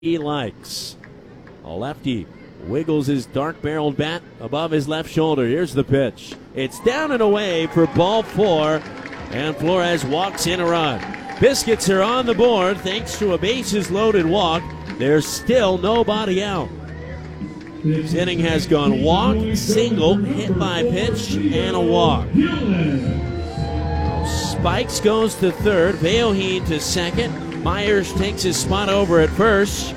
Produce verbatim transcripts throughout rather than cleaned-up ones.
he likes. A lefty wiggles his dark-barreled bat above his left shoulder. Here's the pitch. It's down and away for ball four, and Flores walks in a run. Biscuits are on the board thanks to a bases-loaded walk. There's still nobody out. This inning has gone walk, single, hit by pitch, and a walk. Spikes goes to third, Veoheen to second. Myers takes his spot over at first.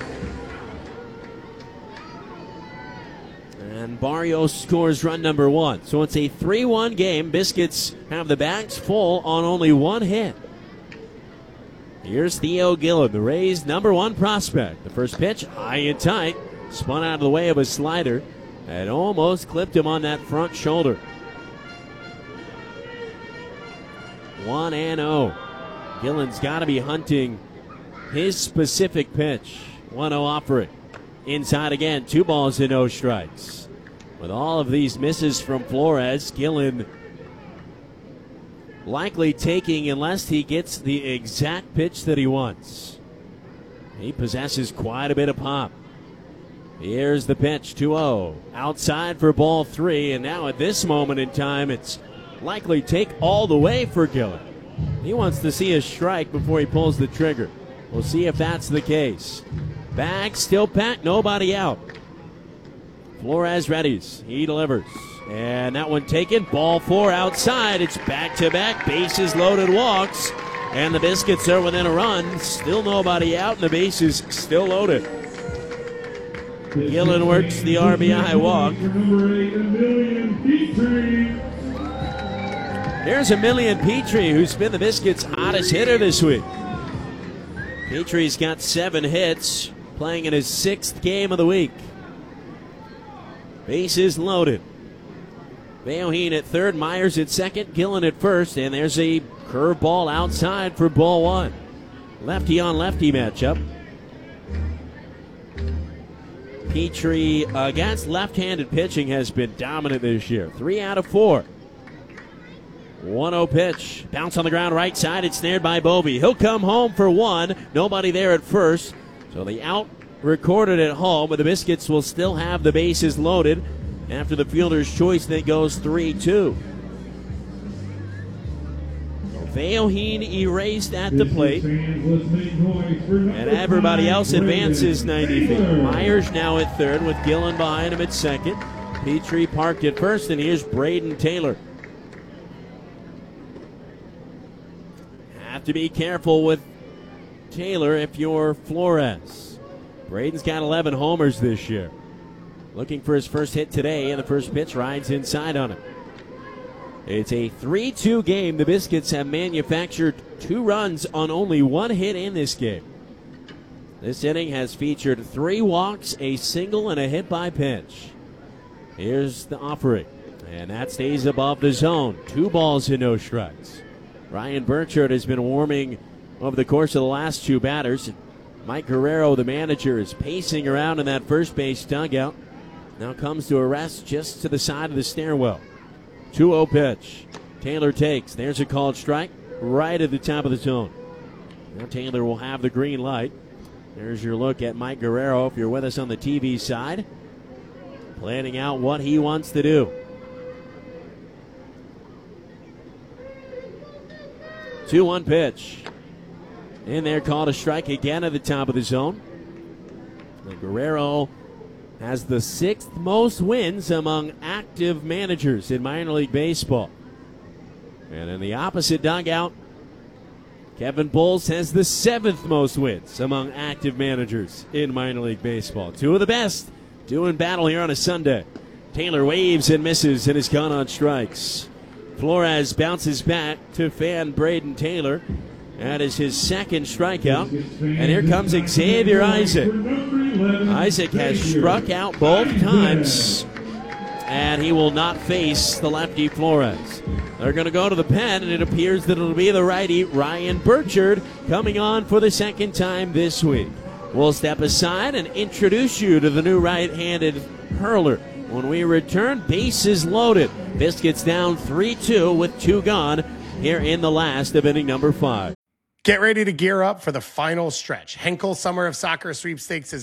And Barrios scores run number one. So it's a three one game. Biscuits have the bags full on only one hit. Here's Theo Gillen, the Rays' number one prospect. The first pitch, high and tight. Spun out of the way of a slider and almost clipped him on that front shoulder. one and oh. Gillen's got to be hunting his specific pitch. one oh offering. Inside again, two balls and no strikes. With all of these misses from Flores, Gillen likely taking unless he gets the exact pitch that he wants. He possesses quite a bit of pop. Here's the pitch, two oh. Outside for ball three, and now at this moment in time, it's likely take all the way for Gillen. He wants to see a strike before he pulls the trigger. We'll see if that's the case. Bag still packed, nobody out. Flores readies, he delivers. And that one taken, ball four outside. It's back-to-back, bases loaded walks. And the Biscuits are within a run. Still nobody out, and the bases still loaded. Gillen works the R B I walk. There's Emilian Petrie, who's been the Biscuits' hottest hitter this week. Petrie's got seven hits, playing in his sixth game of the week. Bases loaded. Veoheen at third, Myers at second, Gillen at first, and there's a curveball outside for ball one. Lefty on lefty matchup. Petrie against left-handed pitching has been dominant this year. Three out of four. one oh pitch. Bounce on the ground right side. It's snared by Bovee. He'll come home for one. Nobody there at first. So the out recorded at home, but the Biscuits will still have the bases loaded after the fielder's choice that goes three two. Veoheen erased at the plate, and everybody else advances ninety feet. Myers now at third with Gillen behind him at second. Petrie parked at first, and here's Braden Taylor. Have to be careful with Taylor if you're Flores. Braden's got eleven homers this year. Looking for his first hit today, and the first pitch rides inside on him. It's a three two game. The Biscuits have manufactured two runs on only one hit in this game. This inning has featured three walks, a single, and a hit by pitch. Here's the offering, and that stays above the zone. Two balls and no strikes. Ryan Burchard has been warming over the course of the last two batters. Mike Guerrero, the manager, is pacing around in that first base dugout. Now comes to a rest just to the side of the stairwell. two oh pitch. Taylor takes. There's a called strike right at the top of the zone. Now Taylor will have the green light. There's your look at Mike Guerrero if you're with us on the T V side. Planning out what he wants to do. two one pitch. In there, called a strike again at the top of the zone. And Guerrero has the sixth most wins among active managers in minor league baseball. And in the opposite dugout, Kevin Bowles has the seventh most wins among active managers in minor league baseball. Two of the best doing battle here on a Sunday. Taylor waves and misses and is gone on strikes. Flores bounces back to fan Braden Taylor. That is his second strikeout. And here comes Xavier Isaac. Isaac has struck out both times, and he will not face the lefty Flores. They're going to go to the pen, and it appears that it'll be the righty Ryan Burchard coming on for the second time this week. We'll step aside and introduce you to the new right-handed hurler. When we return, bases loaded. Biscuits down three two with two gone here in the last of inning number five. Get ready to gear up for the final stretch. Henkel Summer of Soccer Sweepstakes is